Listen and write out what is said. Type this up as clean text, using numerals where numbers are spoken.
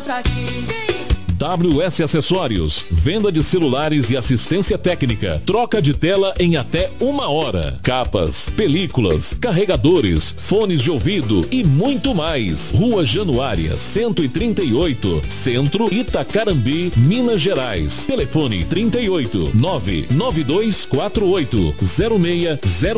outra aqui. WS Acessórios, venda de celulares e assistência técnica, troca de tela em até 1 hora, capas, películas, carregadores, fones de ouvido e muito mais. Rua Januária, 138, Centro, Itacarambi, Minas Gerais. Telefone 38 99248 0600.